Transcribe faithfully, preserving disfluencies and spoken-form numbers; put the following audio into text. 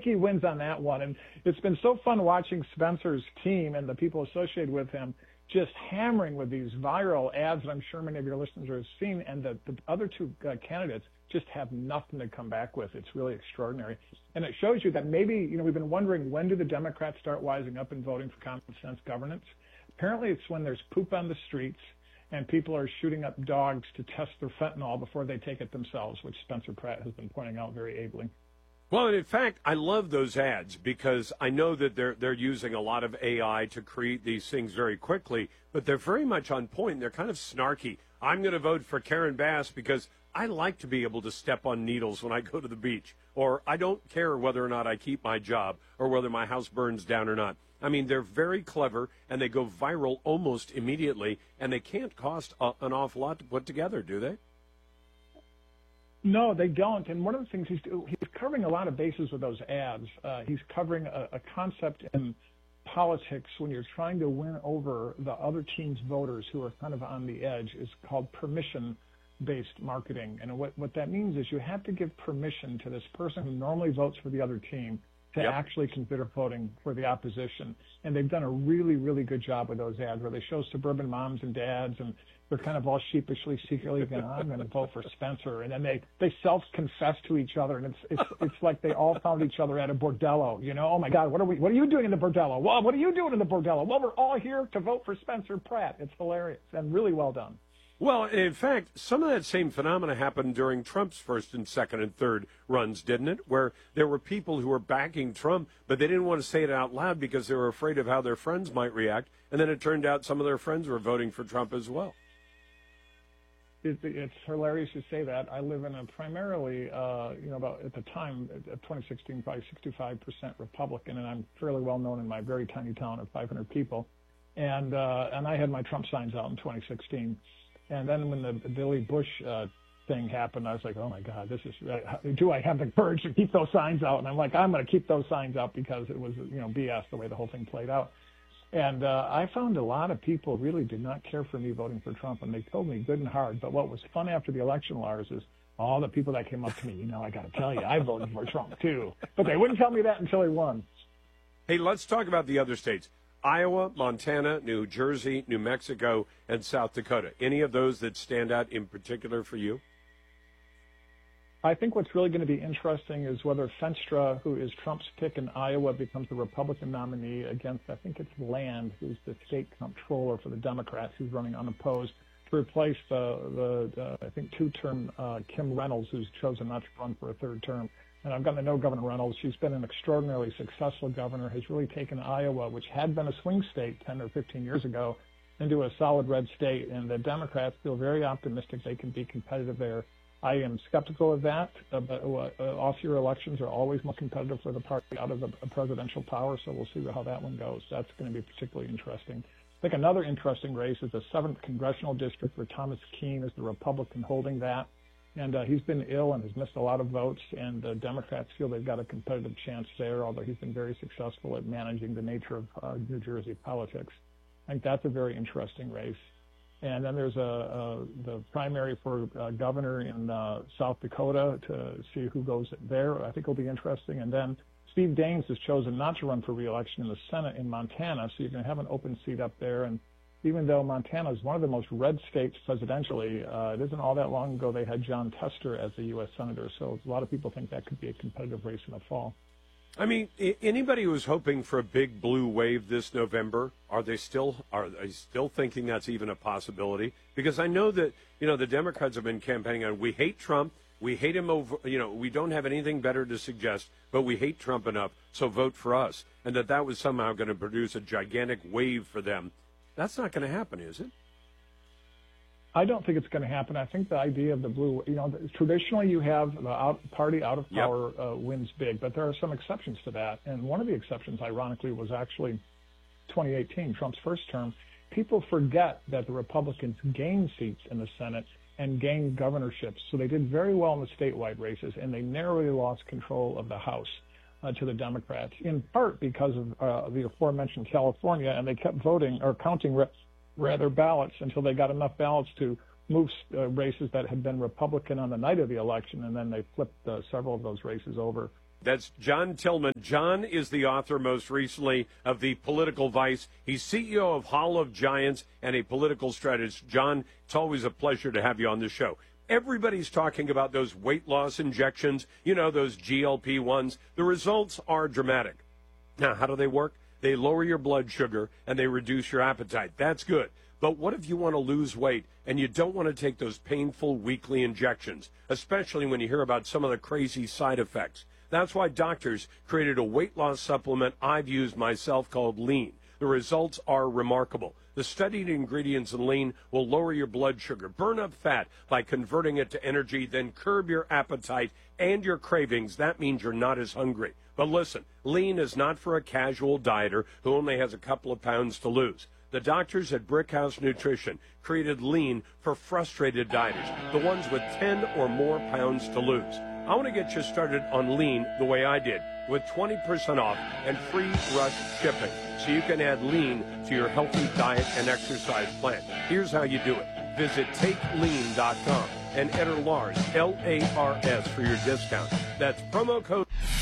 think he wins on that one. And it's been so fun watching Spencer's team and the people associated with him just hammering with these viral ads that I'm sure many of your listeners have seen, and the, the other two uh, candidates just have nothing to come back with. It's really extraordinary. And it shows you that maybe, you know, we've been wondering, when do the Democrats start wising up and voting for common sense governance? Apparently it's when there's poop on the streets and people are shooting up dogs to test their fentanyl before they take it themselves, which Spencer Pratt has been pointing out very ably. Well, and in fact, I love those ads because I know that they're they're using a lot of A I to create these things very quickly, but they're very much on point. They're kind of snarky. I'm going to vote for Karen Bass because I like to be able to step on needles when I go to the beach, or I don't care whether or not I keep my job or whether my house burns down or not. I mean, they're very clever, and they go viral almost immediately, and they can't cost a, an awful lot to put together, do they? No, they don't. And one of the things he's he's covering a lot of bases with those ads. Uh, he's covering a, a concept in politics when you're trying to win over the other team's voters who are kind of on the edge is called permission-based marketing. And what, what that means is you have to give permission to this person who normally votes for the other team to yep. actually consider voting for the opposition. And they've done a really, really good job with those ads where they show suburban moms and dads, and they're kind of all sheepishly, secretly going, I'm going to vote for Spencer. And then they, they self-confess to each other, and it's it's it's like they all found each other at a bordello. You know, oh, my God, what are we? What are you doing in the bordello? Well, what are you doing in the bordello? Well, we're all here to vote for Spencer Pratt. It's hilarious and really well done. Well, in fact, some of that same phenomena happened during Trump's first and second and third runs, didn't it? Where there were people who were backing Trump, but they didn't want to say it out loud because they were afraid of how their friends might react. And then it turned out some of their friends were voting for Trump as well. It, it's hilarious you say that. I live in a primarily, uh, you know, about at the time, at twenty sixteen, probably sixty-five percent Republican, and I'm fairly well known in my very tiny town of five hundred people. And uh, and I had my Trump signs out in twenty sixteen. And then when the Billy Bush uh, thing happened, I was like, oh, my God, this is uh, – do I have the courage to keep those signs out? And I'm like, I'm going to keep those signs out because it was, you know, B S the way the whole thing played out. And uh, I found a lot of people really did not care for me voting for Trump, and they told me good and hard. But what was fun after the election, Lars, is all the people that came up to me, you know, I got to tell you, I voted for Trump too. But they wouldn't tell me that until he won. Hey, let's talk about the other states. Iowa, Montana, New Jersey, New Mexico, and South Dakota. Any of those that stand out in particular for you? I think what's really going to be interesting is whether Fenstra, who is Trump's pick in Iowa, becomes the Republican nominee against, I think it's Land, who's the state comptroller for the Democrats, who's running unopposed, to replace the, the uh, I think, two-term uh, Kim Reynolds, who's chosen not to run for a third term. And I've gotten to know Governor Reynolds. She's been an extraordinarily successful governor, has really taken Iowa, which had been a swing state ten or fifteen years ago, into a solid red state. And the Democrats feel very optimistic they can be competitive there. I am skeptical of that, uh, but uh, off-year elections are always more competitive for the party out of the presidential power, so we'll see how that one goes. That's going to be particularly interesting. I think another interesting race is the seventh Congressional District, where Thomas Keene is the Republican holding that. And uh, he's been ill and has missed a lot of votes, and the uh, Democrats feel they've got a competitive chance there, although he's been very successful at managing the nature of uh, New Jersey politics. I think that's a very interesting race. And then there's a, a the primary for uh, governor in uh, South Dakota to see who goes there. I think will be interesting. And then Steve Daines has chosen not to run for re-election in the Senate in Montana, so you're going to have an open seat up there. And even though Montana is one of the most red states presidentially, uh, it isn't all that long ago they had John Tester as a U S senator. So a lot of people think that could be a competitive race in the fall. I mean, anybody who's hoping for a big blue wave this November, are they still are they still thinking that's even a possibility? Because I know that, you know, the Democrats have been campaigning on, we hate Trump, we hate him over, you know, we don't have anything better to suggest, but we hate Trump enough, so vote for us. And that that was somehow going to produce a gigantic wave for them. That's not going to happen, is it? I don't think it's going to happen. I think the idea of the blue, you know, traditionally you have the out, party out of power yep. uh, wins big, but there are some exceptions to that. And one of the exceptions, ironically, was actually twenty eighteen, Trump's first term. People forget that the Republicans gained seats in the Senate and gained governorships. So they did very well in the statewide races, and they narrowly lost control of the House uh, to the Democrats, in part because of uh, the aforementioned California, and they kept voting or counting re- rather ballots until they got enough ballots to move uh, races that had been Republican on the night of the election, and then they flipped uh, several of those races over That's John Tillman. John is the author most recently of The Political Vice. He's C E O of Hall of Giants and a political strategist. John, it's always a pleasure to have you on the show. Everybody's talking about those weight loss injections, you know, those G L P ones. The results are dramatic. Now, how do they work? They lower your blood sugar and they reduce your appetite. That's good. But what if you want to lose weight and you don't want to take those painful weekly injections, especially when you hear about some of the crazy side effects? That's why doctors created a weight loss supplement I've used myself called Lean. The results are remarkable. The studied ingredients in Lean will lower your blood sugar, burn up fat by converting it to energy, then curb your appetite and your cravings. That means you're not as hungry. But listen, Lean is not for a casual dieter who only has a couple of pounds to lose. The doctors at Brickhouse Nutrition created Lean for frustrated dieters, the ones with ten or more pounds to lose. I want to get you started on Lean the way I did, with twenty percent off and free rush shipping, so you can add Lean to your healthy diet and exercise plan. Here's how you do it. Visit take lean dot com and enter Lars, L A R S, for your discount. That's promo code